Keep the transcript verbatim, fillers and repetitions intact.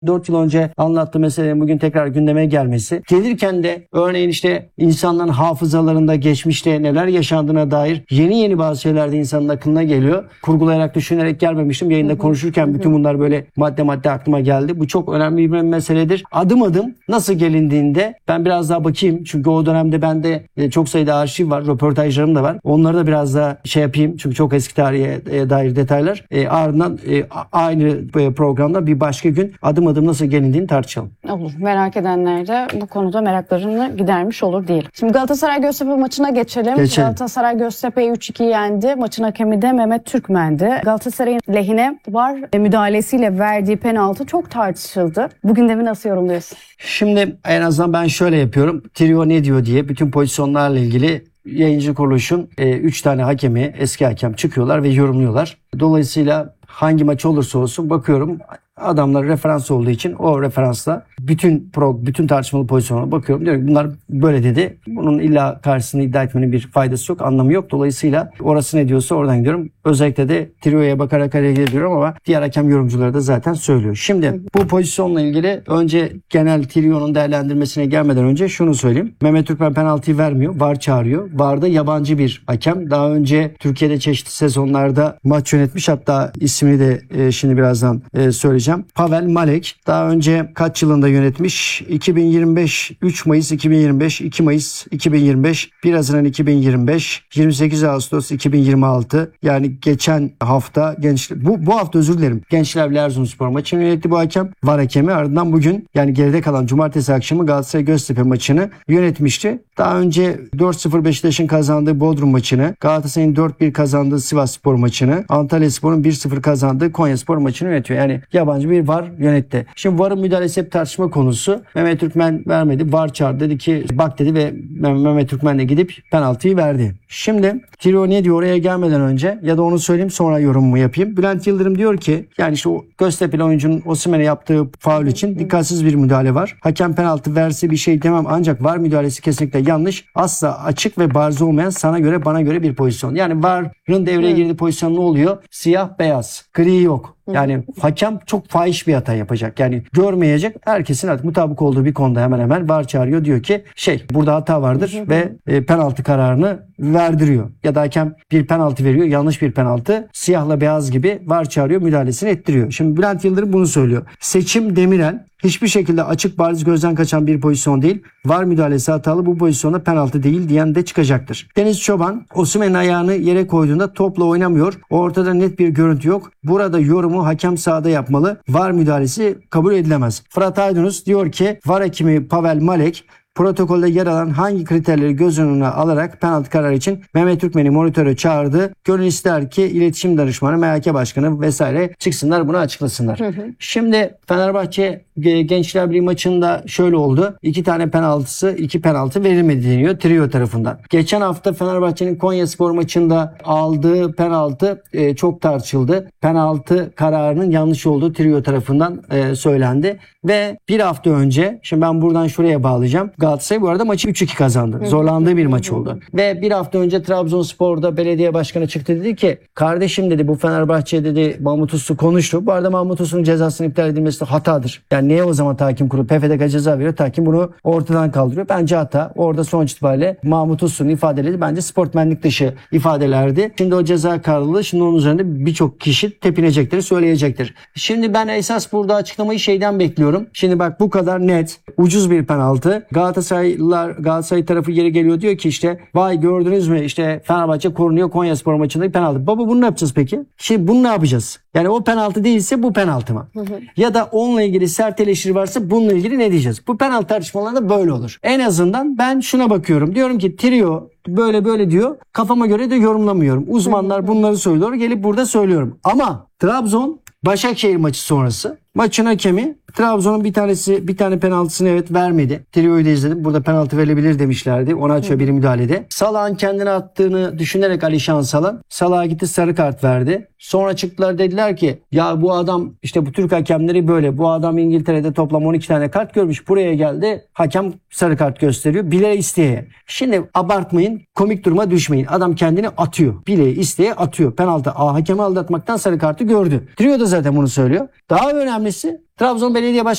dört yıl önce anlattığı meselenin bugün tekrar gündeme gelmesi. Gelirken de örneğin işte insanların hafızalarında geçmişte neler yaşandığına dair yeni yeni bazı şeyler de insanın aklına geliyor. Kurgulayarak, düşünerek gelmemiştim. Yayında konuşurken bütün bunlar böyle madde madde aklıma geldi. Bu çok önemli bir meseledir. Adım adım nasıl gelindiğinde ben biraz daha bakayım. Çünkü o dönemde bende çok sayıda arşiv var. Röportajlarım da var. Onları da biraz daha şey yapayım. Çünkü çok eski tarihe dair detaylar. E, ardından e, aynı programda bir başka gün adım adım nasıl gelindiğini tartışalım. Olur. Merak edenler de bu konuda meraklarını gidermiş olur diyelim. Şimdi Galatasaray Göztepe maçına geçelim. Geçelim. Galatasaray Göztepe'yi üç iki yendi. Maçın hakemi de Mehmet Türkmen'di. Galatasaray'ın lehine var müdahalesiyle verdiği penaltı çok tartışıldı. Bu gündemi nasıl yorumluyorsun? Şimdi en azından ben şöyle yapıyorum. Trio ne diyor diye bütün pozisyonlarla ilgili yayıncı kuruluşun üç e, tane hakemi, eski hakem çıkıyorlar ve yorumluyorlar. Dolayısıyla hangi maç olursa olsun bakıyorum adamlar referans olduğu için o referansla bütün pro, bütün tartışmalı pozisyona bakıyorum. Diyorum bunlar böyle dedi. Bunun illa karşısını iddia etmenin bir faydası yok, anlamı yok. Dolayısıyla orası ne diyorsa oradan gidiyorum. Özellikle de Trio'ya bakarak hareket ediyorum ama diğer hakem yorumcuları da zaten söylüyor. Şimdi bu pozisyonla ilgili önce genel Trio'nun değerlendirmesine gelmeden önce şunu söyleyeyim. Mehmet Türkmen penaltıyı vermiyor. V A R çağırıyor. V A R'da yabancı bir hakem. Daha önce Türkiye'de çeşitli sezonlarda maç yönetmiş. Hatta ismini de e, şimdi birazdan e, söyleyeceğim. Pavel Malek daha önce kaç yılında yönetmiş? iki bin yirmi beş üç Mayıs iki bin yirmi beş, iki Mayıs iki bin yirmi beş, bir Haziran iki bin yirmi beş, yirmi sekiz Ağustos iki bin yirmi altı. Yani geçen hafta gençler bu bu hafta özür dilerim. Gençler Birliği Erzurumspor maçını yönetti bu hakem. V A R hakemi. Ardından bugün yani geride kalan cumartesi akşamı Galatasaray Göztepe maçını yönetmişti. Daha önce dört sıfır Beşiktaş'ın kazandığı Bodrum maçını, Galatasaray'ın dört bir kazandığı Sivasspor maçını, Antalyaspor'un bir sıfır kazandığı Konyaspor maçını yönetiyor. Yani yabancı bir V A R yönetti. Şimdi V A R'ın müdahalesi hep tartışma konusu. Mehmet Türkmen vermedi. V A R çağırdı. Dedi ki bak dedi ve Mehmet Türkmen de gidip penaltıyı verdi. Şimdi Trio ne diyor oraya gelmeden önce ya da onu söyleyeyim sonra yorumumu yapayım. Bülent Yıldırım diyor ki yani işte o Göztepe'li oyuncunun Osimhen'e yaptığı faul için dikkatsiz bir müdahale var. Hakem penaltı verse bir şey demem ancak V A R müdahalesi kesinlikle yanlış. Asla açık ve bariz olmayan sana göre bana göre bir pozisyon. Yani V A R'ın devreye girdiği pozisyon ne oluyor? Siyah beyaz. Gri yok. Yani hakem çok fahiş bir hata yapacak. Yani görmeyecek. Herkesin artık mutabık olduğu bir konuda hemen hemen V A R çağırıyor. Diyor ki şey burada hata vardır ve e, penaltı kararını verdiriyor. Ya da hakem bir penaltı veriyor. Yanlış bir penaltı. Siyahla beyaz gibi V A R çağırıyor. Müdahalesini ettiriyor. Şimdi Bülent Yıldırım bunu söylüyor. Seçim Demirel hiçbir şekilde açık bariz gözden kaçan bir pozisyon değil. V A R müdahalesi hatalı, bu pozisyonda penaltı değil diyen de çıkacaktır. Deniz Çoban Osimhen'in ayağını yere koyduğunda topla oynamıyor. Ortada net bir görüntü yok. Burada yorumu hakem sahada yapmalı. V A R müdahalesi kabul edilemez. Fırat Aydınus diyor ki V A R hakemi Pavel Malek protokolde yer alan hangi kriterleri göz önüne alarak penaltı kararı için Mehmet Türkmen'i monitöre çağırdı. Gönül ister ki iletişim danışmanı, M H K başkanı vesaire çıksınlar bunu açıklasınlar. Hı hı. Şimdi Fenerbahçe Gençler Birliği maçında şöyle oldu. İki tane penaltısı, iki penaltı verilmedi deniyor Trio tarafından. Geçen hafta Fenerbahçe'nin Konyaspor maçında aldığı penaltı e, çok tartışıldı. Penaltı kararının yanlış olduğu Trio tarafından e, söylendi. Ve bir hafta önce, şimdi ben buradan şuraya bağlayacağım. Galatasaray bu arada maçı üç iki kazandı. Zorlandığı bir maç oldu. Ve bir hafta önce Trabzonspor'da belediye başkanı çıktı dedi ki kardeşim dedi bu Fenerbahçe dedi Mahmut Uslu konuştu. Bu arada Mahmut Uslu'nun cezasının iptal edilmesi de hatadır. Yani niye o zaman tahkim kurulu P F D K ceza veriyor? Tahkim bunu ortadan kaldırıyor. Bence hata. Orada sonuç itibariyle Mahmut Uslu'nun ifadeleri bence sportmenlik dışı ifadelerdi. Şimdi o ceza kararlılığı şimdi onun üzerinde birçok kişi tepinecektir, söyleyecektir. Şimdi ben esas burada açıklamayı şeyden bekliyorum. Şimdi bak bu kadar net, ucuz bir penaltı. Galatasaraylılar, Galatasaray tarafı geri geliyor diyor ki işte vay gördünüz mü işte Fenerbahçe korunuyor Konyaspor maçında penaltı. Baba bunu ne yapacağız peki? Şimdi bunu ne yapacağız? Yani o penaltı değilse bu penaltı mı? Hı hı. Ya da onunla ilgili sert eleştiri varsa bununla ilgili ne diyeceğiz? Bu penaltı tartışmalarında böyle olur. En azından ben şuna bakıyorum. Diyorum ki Trio böyle böyle diyor. Kafama göre de yorumlamıyorum. Uzmanlar bunları söylüyor. Gelip burada söylüyorum. Ama Trabzon Başakşehir maçı sonrası maçın hakemi Trabzon'un bir tanesi bir tane penaltısını evet vermedi. Trio'yu da izledim. Burada penaltı verilebilir demişlerdi. Ona açıyor bir müdahalede. Salah'ın kendine attığını düşünerek Alişan Salah Salah'a gitti sarı kart verdi. Sonra çıktılar dediler ki ya bu adam işte bu Türk hakemleri böyle. Bu adam İngiltere'de toplam on iki tane kart görmüş. Buraya geldi. Hakem sarı kart gösteriyor. Bile isteye. Şimdi abartmayın. Komik duruma düşmeyin. Adam kendini atıyor. Bile isteye atıyor. Penaltı. Aa, hakemi aldatmaktan sarı kartı gördü. Trio da zaten bunu söylüyor. Daha önemlisi Trabzon Belediye Başkanı